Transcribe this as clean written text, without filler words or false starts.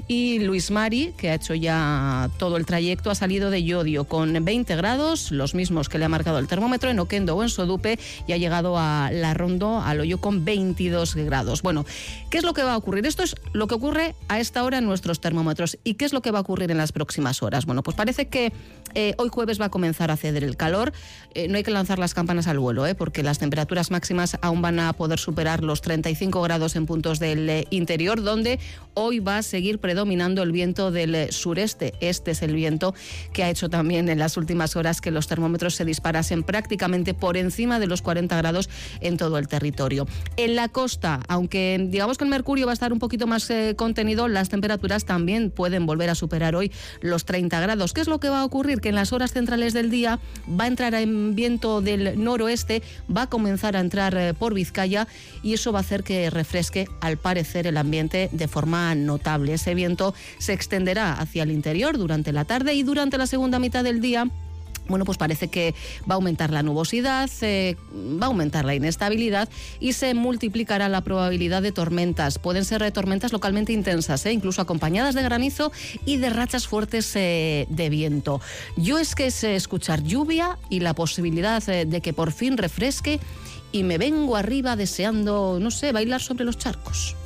Y Luis Mari, que ha hecho ya todo el trayecto, ha salido de Llodio con 20 grados, los mismos que le ha marcado el termómetro en Oquendo o en Sodupe, y ha llegado a Larrondo, al Hoyo, con 22 grados. Bueno, ¿qué es lo que va a ocurrir? Esto es lo que ocurre a esta hora en nuestros termómetros. ¿Y qué es lo que va a ocurrir en las próximas horas? Bueno, pues parece que hoy jueves va a comenzar a ceder el calor. No hay que lanzar las campanas al vuelo, porque las temperaturas máximas aún van a poder superar los 35 grados en puntos del interior, donde hoy va a seguir predominando el viento del sureste. Este es el viento que ha hecho también en las últimas horas que los termómetros se disparasen prácticamente por encima de los 40 grados en todo el territorio. En la costa, aunque digamos que el mercurio va a estar un poquito más contenido, las temperaturas también pueden volver a superar hoy los 30 grados. ¿Qué es lo que va a ocurrir? Que en las horas centrales del día va a entrar en viento del noroeste, va a comenzar a entrar por Vizcaya, y eso va a hacer que refresque, al parecer, el ambiente de forma notable. Ese viento se extenderá hacia el interior durante la tarde, y durante la segunda mitad del día, bueno, pues parece que va a aumentar la nubosidad, va a aumentar la inestabilidad y se multiplicará la probabilidad de tormentas. Pueden ser tormentas localmente intensas, incluso acompañadas de granizo y de rachas fuertes de viento. Yo es que sé escuchar lluvia y la posibilidad de que por fin refresque, y me vengo arriba deseando, no sé, bailar sobre los charcos.